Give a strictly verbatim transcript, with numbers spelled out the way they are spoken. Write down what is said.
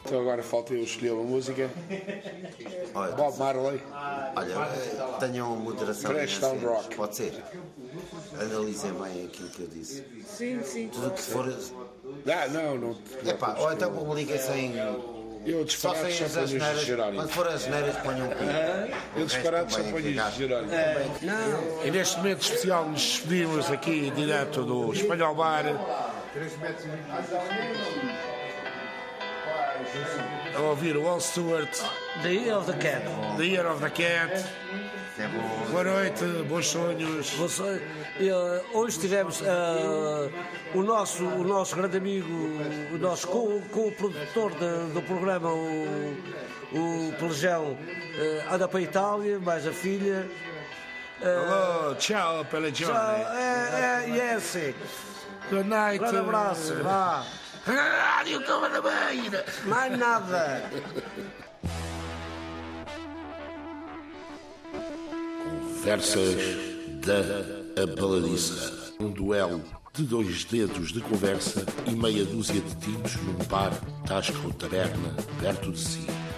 Então agora falta eu escolher uma música. Olha, Bob Marley, olha, tenham moderação. Crashdown nesse- Rock. Pode ser. Analisem bem aquilo que eu disse. Sim, sim. Tudo que for. Ah, não, não. Epá, ou então publiquem sem. Eu Só disparado sem só as ponho os asneiras. Jerónimo. Quando for as neiras, ponham um pi. Eu disparado só ponho os Jerónimo. E neste momento especial nos despedimos aqui direto do Espanhol Bar. A ouvir o All Stewart, The Year of the Cat. The Year of the Cat. É bom. Boa noite, bons sonhos. Você, eh, hoje tivemos eh, o, nosso, o nosso grande amigo, o nosso co- co-produtor de- do programa, o, o Pelejão, eh, anda para a Itália, mais a filha. Alô, tchau, pela Já, Johnny. é, é, é assim. Good night. Grande abraço, vá. Rádio Cama da Beira. Mais nada. Conversas da Abaladiça. Um duelo de dois dedos de conversa e meia dúzia de tiros num bar, tasca ou taberna, perto de si.